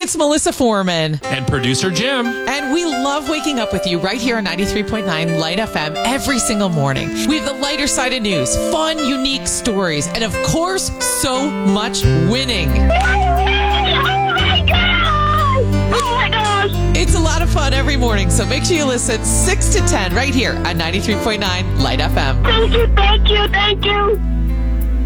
It's Melissa Foreman. And producer Jim. And we love waking up with you right here on 93.9 Light FM every single morning. We have the lighter side of news, fun, unique stories, and of course, so much winning. Oh my gosh! It's a lot of fun every morning, so make sure you listen 6 to 10 right here on 93.9 Light FM. Thank you.